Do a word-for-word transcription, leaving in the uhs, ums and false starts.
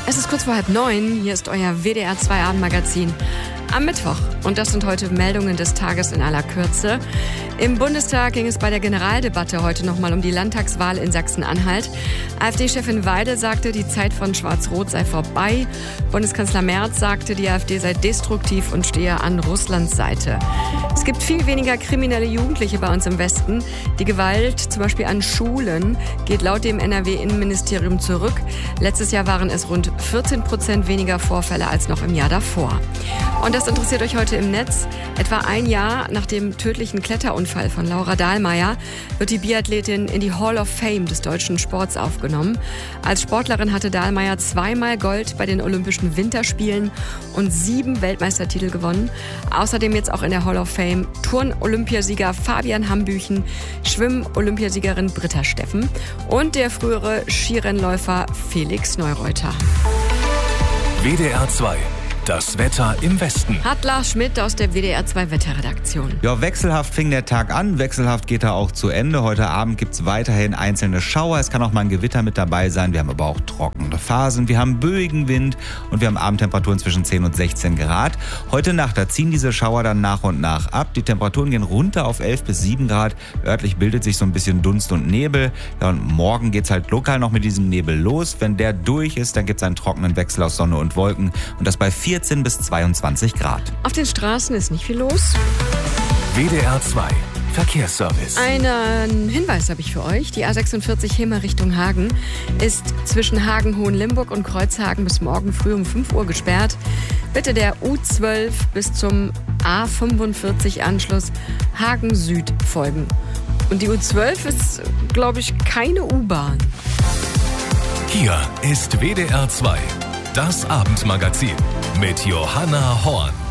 Es ist kurz vor halb neun. Hier ist euer W D R zwei Abendmagazin am Mittwoch. Und das sind heute Meldungen des Tages in aller Kürze. Im Bundestag ging es bei der Generaldebatte heute nochmal um die Landtagswahl in Sachsen-Anhalt. AfD-Chefin Weidel sagte, die Zeit von Schwarz-Rot sei vorbei. Bundeskanzler Merz sagte, die AfD sei destruktiv und stehe an Russlands Seite. Es gibt viel weniger kriminelle Jugendliche bei uns im Westen. Die Gewalt, zum Beispiel an Schulen, geht laut dem N R W-Innenministerium zurück. Letztes Jahr waren es rund vierzehn Prozent weniger Vorfälle als noch im Jahr davor. Und das interessiert euch heute im Netz. Etwa ein Jahr nach dem tödlichen Kletterunfall von Laura Dahlmeier wird die Biathletin in die Hall of Fame des deutschen Sports aufgenommen. Als Sportlerin hatte Dahlmeier zweimal Gold bei den Olympischen Winterspielen und sieben Weltmeistertitel gewonnen. Außerdem jetzt auch in der Hall of Fame Turn-Olympiasieger Fabian Hambüchen, Schwimm-Olympiasiegerin Britta Steffen und der frühere Skirennläufer Felix Neureuter. W D R zwei. Das Wetter im Westen. Hat Lars Schmidt aus der W D R zwei Wetterredaktion. Ja, wechselhaft fing der Tag an, wechselhaft geht er auch zu Ende. Heute Abend gibt es weiterhin einzelne Schauer. Es kann auch mal ein Gewitter mit dabei sein. Wir haben aber auch trockene Phasen. Wir haben böigen Wind und wir haben Abendtemperaturen zwischen zehn und sechzehn Grad. Heute Nacht, da ziehen diese Schauer dann nach und nach ab. Die Temperaturen gehen runter auf elf bis sieben Grad. Örtlich bildet sich so ein bisschen Dunst und Nebel. Ja, und morgen geht's halt lokal noch mit diesem Nebel los. Wenn der durch ist, dann gibt's einen trockenen Wechsel aus Sonne und Wolken. Und das bei vierzehn bis zweiundzwanzig Grad. Auf den Straßen ist nicht viel los. W D R zwei Verkehrsservice. Einen Hinweis habe ich für euch. Die A sechsundvierzig Hemer Richtung Hagen ist zwischen Hagen-Hohenlimburg und Kreuzhagen bis morgen früh um fünf Uhr gesperrt. Bitte der U zwölf bis zum A fünfundvierzig Anschluss Hagen Süd folgen. Und die U zwölf ist, glaube ich, keine U-Bahn. Hier ist W D R zwei, das Abendmagazin mit Johanna Horn.